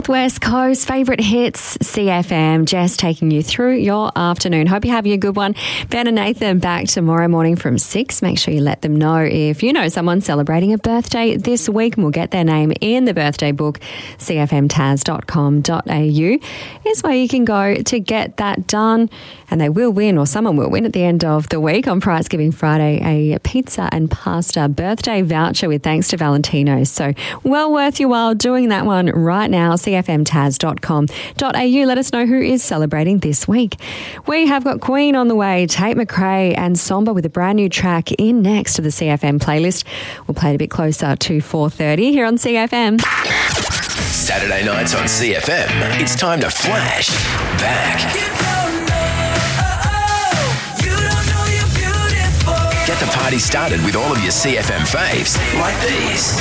Northwest Coast favourite hits, CFM. Jess taking you through your afternoon. Hope you're having a good one. Ben and Nathan back tomorrow morning from 6. Make sure you let them know if you know someone celebrating a birthday this week, and we'll get their name in the birthday book. cfmtaz.com.au is where you can go to get that done. And they will win, or someone will win at the end of the week on Prize Giving Friday, a pizza and pasta birthday voucher with thanks to Valentino's. So well worth your while doing that one right now. cfmtaz.com.au. Let us know who is celebrating this week. We have got Queen on the way, Tate McRae and Somber with a brand new track in next to the CFM playlist. We'll play it a bit closer to 4:30 here on CFM. Saturday nights on CFM, it's time to flash back. Get the party started with all of your CFM faves, like these.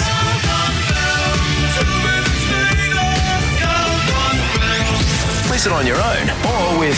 Listen on your own or with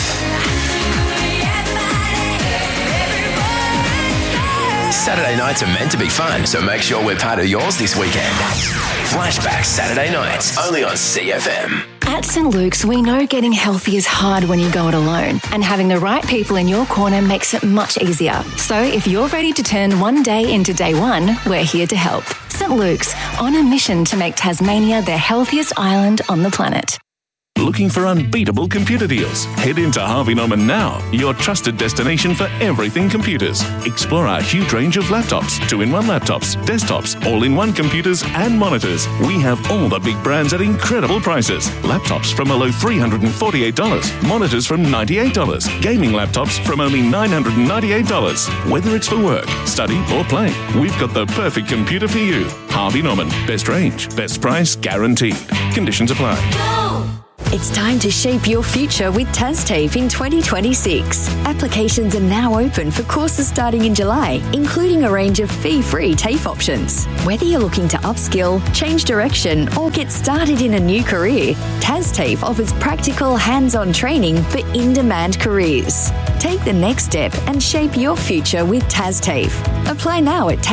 Saturday nights are meant to be fun, so make sure we're part of yours this weekend. Flashback Saturday nights, only on CFM. At St. Luke's, we know getting healthy is hard when you go it alone, and having the right people in your corner makes it much easier. So if you're ready to turn one day into day one, we're here to help. St. Luke's, on a mission to make Tasmania the healthiest island on the planet. Looking for unbeatable computer deals? Head into Harvey Norman now, your trusted destination for everything computers. Explore our huge range of laptops, 2-in-1 laptops, desktops, all-in-one computers and monitors. We have all the big brands at incredible prices. Laptops from below $348, monitors from $98, gaming laptops from only $998. Whether it's for work, study or play, we've got the perfect computer for you. Harvey Norman, best range, best price guaranteed. Conditions apply. It's time to shape your future with TasTAFE in 2026. Applications are now open for courses starting in July, including a range of fee-free TAFE options. Whether you're looking to upskill, change direction, or get started in a new career, TasTAFE offers practical, hands-on training for in-demand careers. Take the next step and shape your future with TasTAFE. Apply now at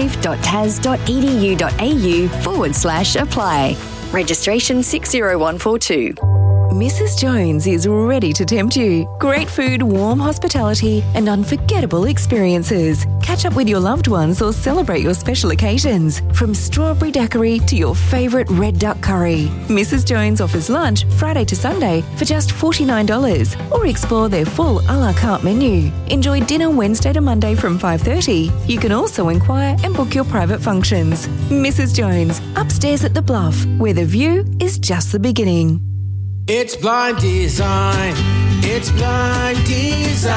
tastafe.tas.edu.au/apply. Registration 60142. Mrs. Jones is ready to tempt you. Great food, warm hospitality, and unforgettable experiences. Catch up with your loved ones or celebrate your special occasions. From strawberry daiquiri to your favourite red duck curry. Mrs. Jones offers lunch Friday to Sunday for just $49, or explore their full a la carte menu. Enjoy dinner Wednesday to Monday from 5:30. You can also inquire and book your private functions. Mrs. Jones, upstairs at the Bluff, where the view is just the beginning. It's Blind Design. It's Blind Design.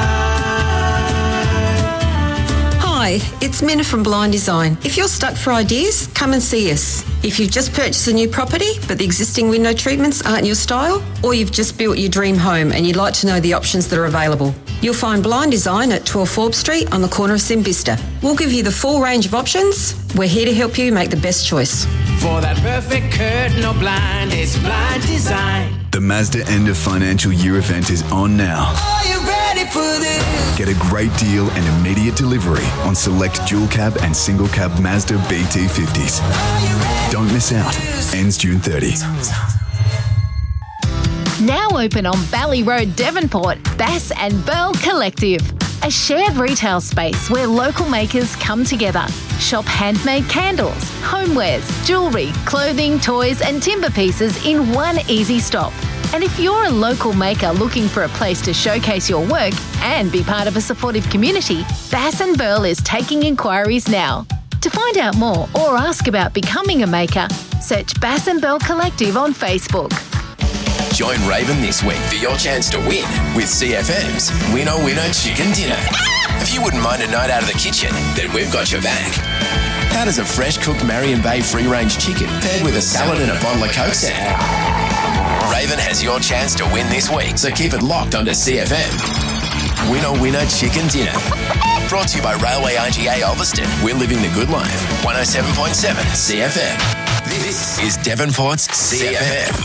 Hi, it's Minna from Blind Design. If you're stuck for ideas, come and see us. If you've just purchased a new property but the existing window treatments aren't your style, or you've just built your dream home and you'd like to know the options that are available, you'll find Blind Design at 12 Forbes Street on the corner of Simbista. We'll give you the full range of options. We're here to help you make the best choice. For that perfect curtain or blind, it's Blind Design. The Mazda end of financial year event is on now. Are you ready for this? Get a great deal and immediate delivery on select dual cab and single cab Mazda BT50s. Don't miss out. Ends June 30. Now open on Valley Road, Devonport, Bass and Burl Collective. A shared retail space where local makers come together. Shop handmade candles, homewares, jewellery, clothing, toys and timber pieces in one easy stop. And if you're a local maker looking for a place to showcase your work and be part of a supportive community, Bass and Burl is taking inquiries now. To find out more or ask about becoming a maker, search Bass and Burl Collective on Facebook. Join Raven this week for your chance to win with CFM's Winner Winner Chicken Dinner. If you wouldn't mind a night out of the kitchen, then we've got your back. How does a fresh cooked Marion Bay free-range chicken paired with a salad and a bottle of Coke sound? Raven has your chance to win this week, so keep it locked onto CFM. Winner Winner Chicken Dinner. Brought to you by Railway RGA Ulverston. We're living the good life. 107.7 CFM. This is Devonport's CFM.